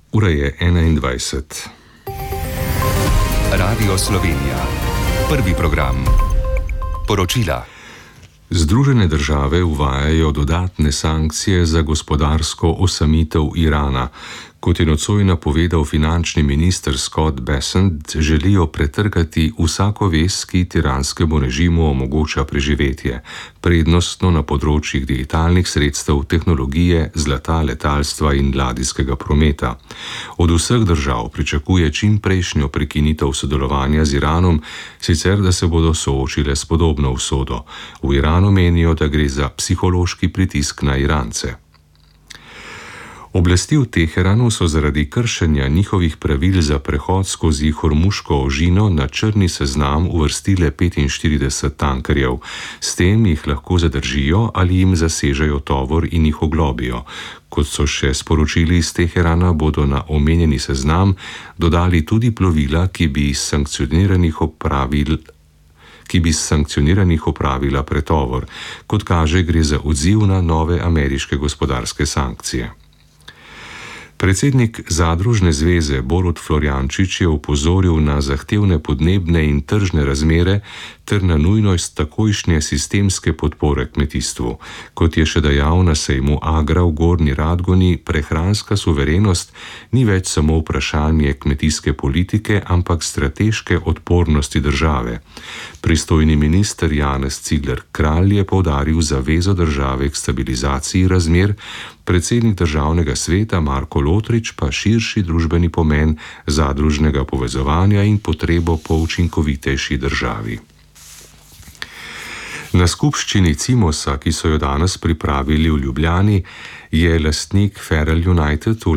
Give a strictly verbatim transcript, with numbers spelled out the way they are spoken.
Ura je enaindvajset. Radio Slovenija. Prvi program. Poročila. Združene države uvajajo dodatne sankcije za gospodarsko osamitev Irana. Kot je nocoj napovedal finančni minister Scott Bessent, želijo pretrgati vsako vez, ki tiranskemu režimu omogoča preživetje, prednostno na področjih digitalnih sredstev, tehnologije, zlata, letalstva in ladijskega prometa. Od vseh držav pričakuje čim prejšnjo prekinitev sodelovanja z Iranom, sicer da se bodo soočile s podobno usodo. V Iranu menijo, da gre za psihološki pritisk na Irance. Oblasti v Teheranu so zaradi kršenja njihovih pravil za prehod skozi Hormuško ožino na črni seznam uvrstile petinštirideset tankerjev. S tem jih lahko zadržijo ali jim zasežejo tovor in jih oglobijo. Kot so še sporočili iz Teherana, bodo na omenjeni seznam dodali tudi plovila, ki bi iz sankcioniranih opravil ki bi s sankcioniranih opravila pretovor. Kot kaže, gre za odziv na nove ameriške gospodarske sankcije. Predsednik Zadružne zveze Borut Florjančič je opozoril na zahtevne podnebne in tržne razmere ter na nujnost takojšnje sistemske podpore kmetijstvu. Kot je še dejal na sejmu Agra v Gornji Radgoni, prehranska suverenost ni več samo vprašanje kmetijske politike, ampak strateške odpornosti države. Pristojni minister Janez Cigler Kralj je poudaril zavezo države k stabilizaciji razmer, predsednik državnega sveta Marko Lotrič pa širši družbeni pomen zadružnega povezovanja in potrebo po učinkovitejši državi. Na skupščini Cimosa, ki so jo danes pripravili v Ljubljani, je lastnik Ferrell United